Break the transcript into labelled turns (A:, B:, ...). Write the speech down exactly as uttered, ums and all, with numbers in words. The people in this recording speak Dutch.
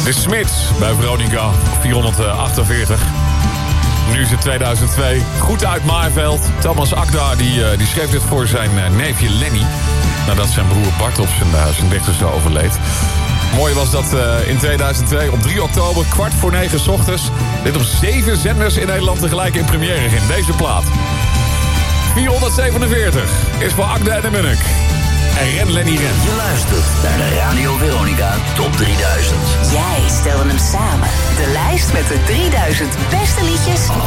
A: De Smits bij Veronica vierhonderdachtenveertig. Nu is het tweeduizend twee. Goed uit Maaiveld. Thomas Akda die, uh, die schreef dit voor zijn uh, neefje Lenny. Nadat zijn broer Bart op zijn, uh, zijn dertigste overleed. Mooi was dat uh, in tweeduizend twee op drie oktober, kwart voor negen 's ochtends... dit op zeven zenders in Nederland tegelijk in première ging. Deze plaat. vierhonderdzevenenveertig is voor Akda en de Munnik. En ren Lenny ren.
B: Je luistert naar de Radio Veronica Top drieduizend.
C: Jij stelde hem samen. De lijst met de drieduizend beste liedjes